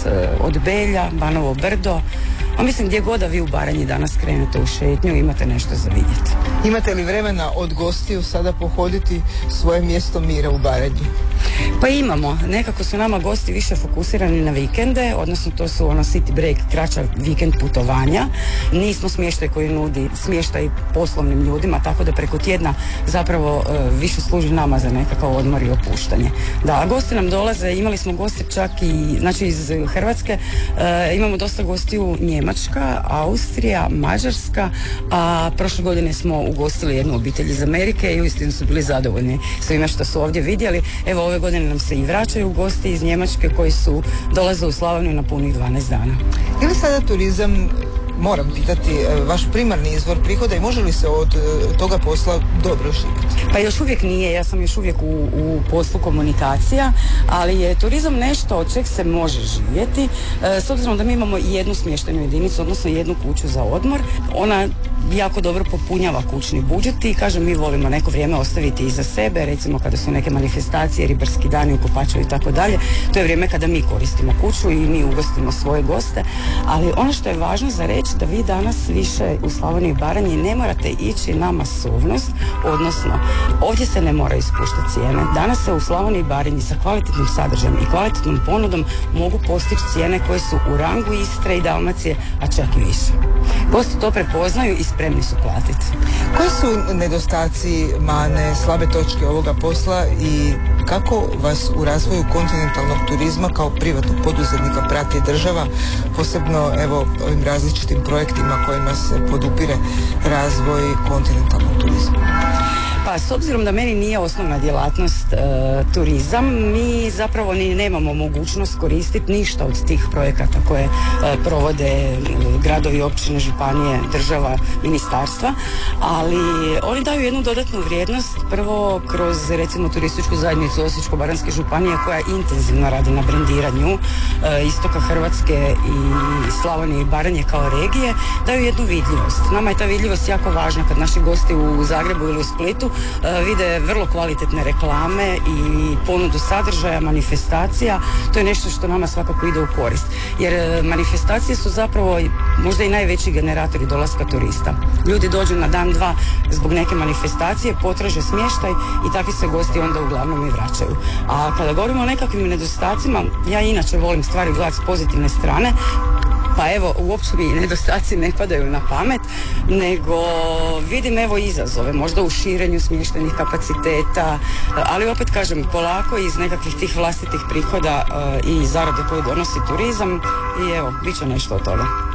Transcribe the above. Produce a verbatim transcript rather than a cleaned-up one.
od Belja, Banovo Brdo. A mislim gdje god da vi u Baranji danas krenete u šetnju, imate nešto za vidjeti. Imate li vremena od gostiju sada pohoditi svoje mjesto mira u Baranji? Pa imamo. Nekako su nama gosti više fokusirani na vikende, odnosno to su ono city break, kraća vikend putovanja. Nismo smještaj koji nudi smještaj poslovnim ljudima, tako da preko tjedna zapravo e, više služi nama za nekakav odmor i opuštanje. Da, gosti nam dolaze, imali smo goste čak i, znači iz Hrvatske, e, imamo dosta gostiju Njemačka, Austrija, Mađarska, a prošle godine smo ugostili jednu obitelj iz Amerike i uistinu su bili zadovoljni svime što su ovdje vidjeli. Evo ove godine nam se i vraćaju gosti iz Njemačke koji su dolaze u Slavoniju na punih dvanaest dana. Je li sada turizam, moram pitati, vaš primarni izvor prihoda i može li se od toga posla dobro živjeti? Pa još uvijek nije, ja sam još uvijek u, u poslu komunikacija, ali je turizam nešto od čeg se može živjeti, e, s obzirom da mi imamo jednu smještajnu jedinicu, odnosno jednu kuću za odmor. Ona jako dobro popunjava kućni budžet i kažem, mi volimo neko vrijeme ostaviti iza sebe, recimo kada su neke manifestacije, ribarski dani u Kopačevu i tako dalje. To je vrijeme kada mi koristimo kuću i mi ugostimo svoje goste, ali ono što je važno za reći da vi danas više u Slavoniji i Baranji ne morate ići na masovnost, odnosno ovdje se ne mora ispuštati cijene. Danas se u Slavoniji i Baranji sa kvalitetnim sadržajem i kvalitetnom ponudom mogu postići cijene koje su u rangu Istre i Dalmacije, a čak i više. Gosti to prepoznaju i spremni su platiti. Koji su nedostaci, mane, slabe točke ovoga posla i kako vas u razvoju kontinentalnog turizma kao privatnog poduzetnika prati država, posebno evo ovim različitim projektima kojima se podupire razvoj kontinentalnog turizma? Pa s obzirom da meni nije osnovna djelatnost e, turizam, mi zapravo ni nemamo mogućnost koristiti ništa od tih projekata koje e, provode e, gradovi, općine, županije, država, ministarstva, ali oni daju jednu dodatnu vrijednost, prvo kroz recimo turističku zajednicu Osječko-baranjske županije koja intenzivno radi na brendiranju e, istoka Hrvatske i Slavonije i Baranje kao regije, daju jednu vidljivost. Nama je ta vidljivost jako važna kad naši gosti u Zagrebu ili u Splitu vide vrlo kvalitetne reklame i ponudu sadržaja, manifestacija. To je nešto što nama svakako ide u korist. Jer manifestacije su zapravo možda i najveći generatori dolaska turista. Ljudi dođu na dan, dva zbog neke manifestacije, potraže smještaj i takvi se gosti onda uglavnom i vraćaju. A kada govorimo o nekakvim nedostacima, ja inače volim stvari gledati s pozitivne strane. Pa evo, uopće mi nedostaci ne padaju na pamet, nego vidim evo izazove, možda u širenju smještajnih kapaciteta, ali opet kažem, polako iz nekakvih tih vlastitih prihoda i zarade koje donosi turizam i evo, bit će nešto od toga.